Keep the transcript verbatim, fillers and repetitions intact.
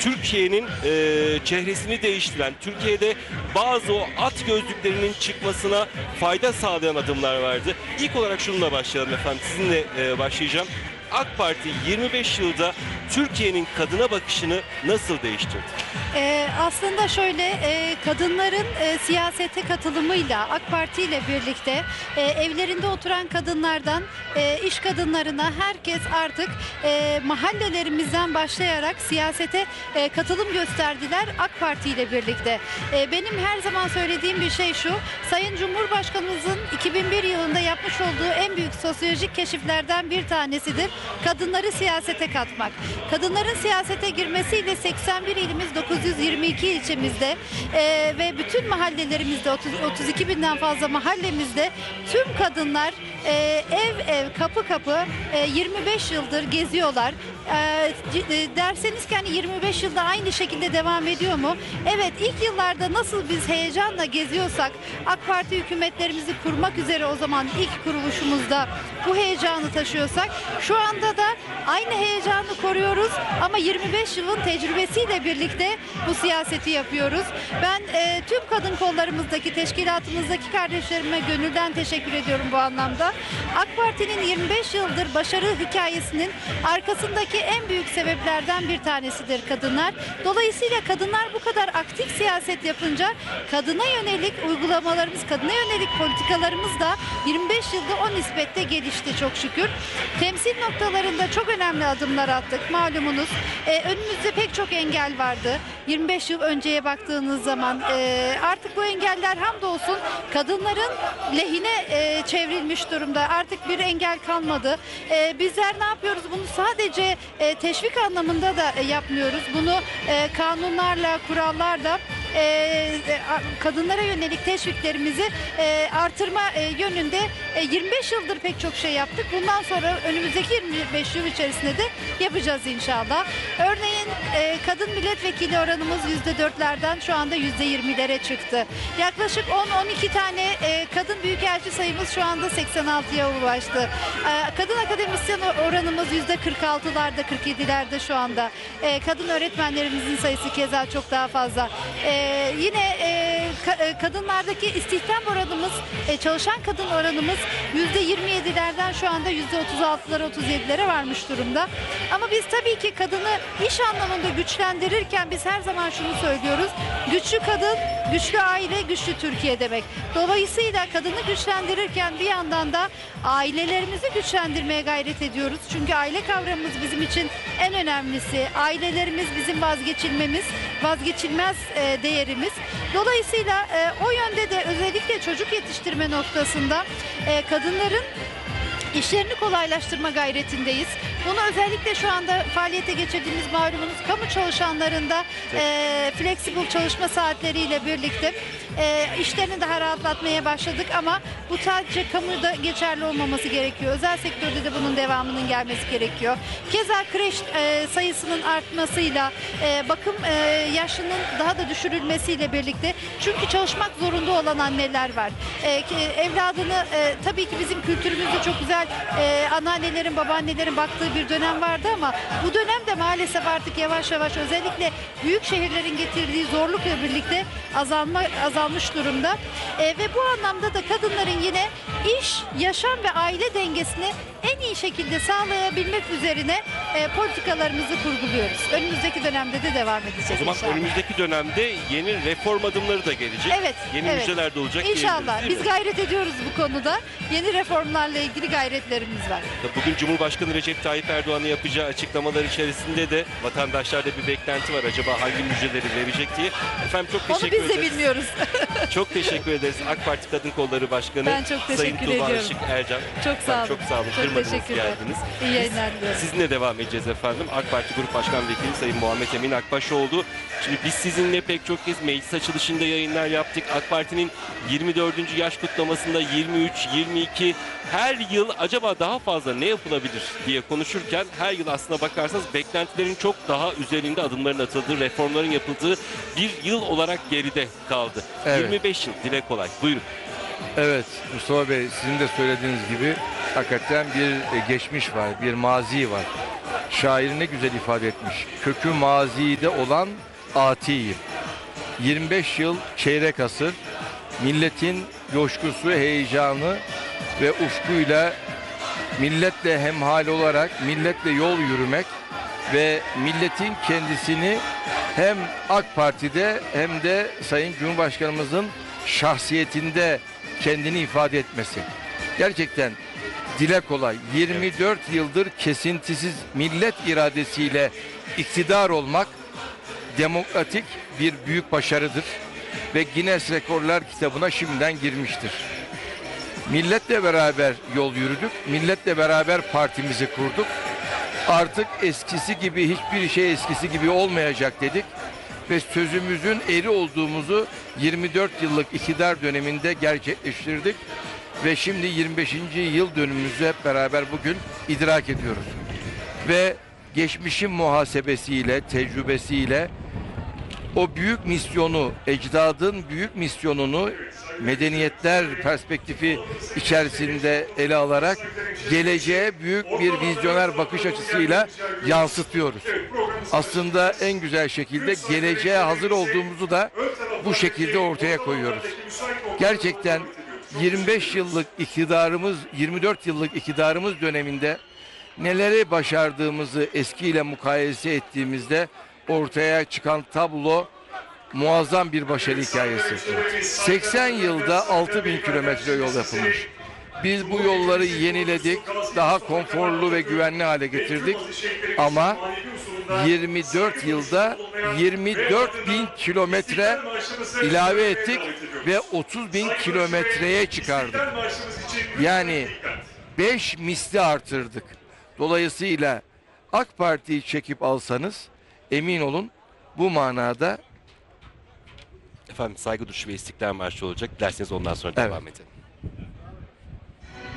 Türkiye'nin e, çehresini değiştiren, Türkiye'de bazı o at gözlüklerinin çıkmasına fayda sağlayan adımlar vardı. İlk olarak şununla başlayalım efendim. Sizinle e, başlayacağım. AK Parti yirmi beş yılda Türkiye'nin kadına bakışını nasıl değiştirdi? Ee, aslında şöyle e, kadınların e, siyasete katılımıyla AK Parti ile birlikte e, evlerinde oturan kadınlardan e, iş kadınlarına herkes artık e, mahallelerimizden başlayarak siyasete e, katılım gösterdiler AK Parti ile birlikte. E, benim her zaman söylediğim bir şey şu: Sayın Cumhurbaşkanımızın iki bin bir yılında yapmış olduğu en büyük sosyolojik keşiflerden bir tanesidir kadınları siyasete katmak. Kadınların siyasete girmesiyle seksen bir ilimiz, dokuz yüz yirmi iki ilçemizde e, ve bütün mahallelerimizde otuz, otuz iki binden fazla mahallemizde tüm kadınlar e, ev ev kapı kapı e, yirmi beş yıldır geziyorlar. E, e, derseniz ki hani yirmi beş yılda aynı şekilde devam ediyor mu? Evet, ilk yıllarda nasıl biz heyecanla geziyorsak, AK Parti hükümetlerimizi kurmak üzere o zaman ilk kuruluşumuzda bu heyecanı taşıyorsak, şu anda da aynı heyecanı koruyoruz ama yirmi beş yılın tecrübesiyle birlikte bu siyaseti yapıyoruz. Ben e, tüm kadın kollarımızdaki, teşkilatımızdaki kardeşlerime gönülden teşekkür ediyorum bu anlamda. AK Parti'nin yirmi beş yıldır başarı hikayesinin arkasındaki en büyük sebeplerden bir tanesidir kadınlar. Dolayısıyla kadınlar bu kadar aktif siyaset yapınca kadına yönelik uygulamalarımız, kadına yönelik politikalarımız da yirmi beş yılda o nispette gelişti çok şükür. Temsil noktalarında çok önemli adımlar attık malumunuz. Ee, önümüzde pek çok engel vardı. yirmi beş yıl önceye baktığınız zaman e, artık bu engeller hamdolsun kadınların lehine e, çevrilmiş durumda. Artık bir engel kalmadı. E, bizler ne yapıyoruz? Bunu sadece e, teşvik anlamında da e, yapmıyoruz. Bunu e, kanunlarla, kurallarla e, kadınlara yönelik teşviklerimizi e, artırma e, yönünde e, yirmi beş yıldır pek çok şey yaptık. Bundan sonra önümüzdeki yirmi beş yıl içerisinde de yapacağız inşallah. Örneğin e, kadın milletvekili oranımız yüzde dörtlerden şu anda yüzde yirmilere çıktı. Yaklaşık on on iki tane e, kadın büyükelçi sayımız şu anda seksen altıya ulaştı. E, kadın akademisyen oranımız yüzde kırk altılarda, kırk yedilerde şu anda. E, kadın öğretmenlerimizin sayısı keza çok daha fazla. E, yine e, ka, e, kadınlardaki istihdam oranımız, e, çalışan kadın oranımız yüzde yirmi yedilerden şu anda yüzde otuz altılara, otuz yedilere varmış durumda. Ama biz tabii ki kadını iş anlamında güçlendirirken biz her zaman şunu söylüyoruz: güçlü kadın, güçlü aile, güçlü Türkiye demek. Dolayısıyla kadını güçlendirirken bir yandan da ailelerimizi güçlendirmeye gayret ediyoruz. Çünkü aile kavramımız bizim için en önemlisi. Ailelerimiz bizim vazgeçilmemiz, vazgeçilmez e, değerimiz. Dolayısıyla e, o yönde de özellikle çocuk yetiştirme noktasında e, kadınların İşlerini kolaylaştırma gayretindeyiz. Bunu özellikle şu anda faaliyete geçirdiğimiz malumunuz kamu çalışanlarında e, flexible çalışma saatleriyle birlikte e, işlerini daha rahatlatmaya başladık ama bu sadece kamuda geçerli olmaması gerekiyor. Özel sektörde de bunun devamının gelmesi gerekiyor. Keza kreş e, sayısının artmasıyla e, bakım e, yaşının daha da düşürülmesiyle birlikte, çünkü çalışmak zorunda olan anneler var. E, ki, evladını e, tabii ki bizim kültürümüzde çok güzel e, anneannelerin, babaannelerin baktığı bir dönem vardı ama bu dönemde maalesef artık yavaş yavaş özellikle büyük şehirlerin getirdiği zorlukla birlikte azalma azalmış durumda. E, ve bu anlamda da kadınların yine iş, yaşam ve aile dengesini en iyi şekilde sağlayabilmek üzerine e, politikalarımızı kurguluyoruz. Önümüzdeki dönemde de devam edeceğiz. O zaman inşallah. önümüzdeki dönemde yeni reform adımları da gelecek. Evet. Yeni evet. müjdeler de olacak. İnşallah. Biz mi? gayret ediyoruz bu konuda. Yeni reformlarla ilgili gayretlerimiz var. Bugün Cumhurbaşkanı Recep Tayyip Erdoğan'ın yapacağı açıklamalar içerisinde de vatandaşlarda bir beklenti var. Acaba hangi müjdeleri verecek diye. Efendim çok teşekkür ederiz. Onu biz de bilmiyoruz. Çok teşekkür ederiz. AK Parti Kadın Kolları Başkanı Ben çok teşekkür Sayın Tuğba ediyorum. Işık Ercan. Çok sağ olun. Çok sağ olun. Çok Kırmadınız, teşekkürler. geldiniz. İyi yayınlar diliyorum. Sizinle devam edeceğiz efendim. AK Parti Grup Başkan Vekili Sayın Muhammed Emin Akbaşoğlu. Şimdi biz sizinle pek çok kez meclis açılışında yayınlar yaptık. AK Parti'nin yirmi dördüncü yaş kutlamasında yirmi üç, yirmi iki her yıl acaba daha fazla ne yapılabilir diye konuşurken her yıl aslına bakarsanız beklentilerin çok daha üzerinde adımların atıldığı, reformların yapıldığı bir yıl olarak geride kaldı. Evet. yirmi beş yıl, dile kolay. Buyurun. Evet Mustafa Bey, sizin de söylediğiniz gibi hakikaten bir geçmiş var, bir mazi var. şair ne güzel ifade etmiş. Kökü mazide olan atiyim. yirmi beş yıl çeyrek asır milletin coşkusu, heyecanı ve ufkuyla milletle hemhal olarak milletle yol yürümek ve milletin kendisini hem AK Parti'de hem de Sayın Cumhurbaşkanımızın şahsiyetinde kendini ifade etmesi. Gerçekten dile kolay. yirmi dört yıldır kesintisiz millet iradesiyle iktidar olmak demokratik bir büyük başarıdır ve Guinness Rekorlar kitabına şimdiden girmiştir. Milletle beraber yol yürüdük, milletle beraber partimizi kurduk. Artık eskisi gibi, hiçbir şey eskisi gibi olmayacak dedik ve sözümüzün eri olduğumuzu yirmi dört yıllık iktidar döneminde gerçekleştirdik ve şimdi yirmi beşinci yıl dönümümüzü hep beraber bugün idrak ediyoruz. Ve geçmişin muhasebesiyle, tecrübesiyle o büyük misyonu, ecdadın büyük misyonunu medeniyetler perspektifi içerisinde ele alarak geleceğe büyük bir vizyoner bakış açısıyla yansıtıyoruz. Aslında en güzel şekilde geleceğe hazır olduğumuzu da bu şekilde ortaya koyuyoruz. Gerçekten yirmi beş yıllık iktidarımız, yirmi dört yıllık iktidarımız döneminde neleri başardığımızı eskiyle mukayese ettiğimizde ortaya çıkan tablo muazzam bir başarı hikayesi. seksen yılda altı bin kilometre yol yapılmış. Biz bu yolları yeniledik, daha konforlu ve güvenli hale getirdik. Ama yirmi dört yılda yirmi dört bin kilometre ilave ettik ve otuz bin kilometreye çıkardık. Yani beş misli artırdık. Dolayısıyla AK Parti'yi çekip alsanız emin olun bu manada Efendim saygı duruşu ve istiklal marşı olacak. Dilerseniz ondan sonra Evet. devam edelim.